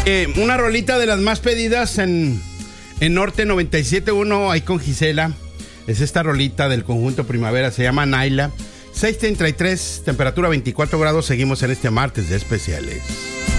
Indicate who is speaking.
Speaker 1: Una rolita de las más pedidas en Norte 97.1, ahí con Gisela. Es esta rolita del conjunto Primavera, se llama Naila. 6:33, temperatura 24 grados. Seguimos en este martes de especiales.